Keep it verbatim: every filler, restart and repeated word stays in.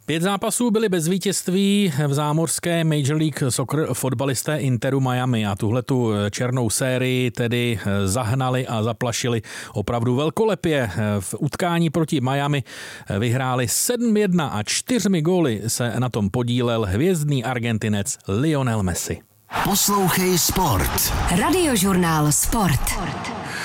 Pět zápasů byly bez vítězství v zámořské Major League Soccer fotbalisté Interu Miami a tuhletu černou sérii tedy zahnali a zaplašili opravdu velkolepě. V utkání proti Miami vyhráli sedm jedna a čtyřmi góly se na tom podílel hvězdný Argentinec Lionel Messi. Poslouchej Sport. Radiožurnál Sport.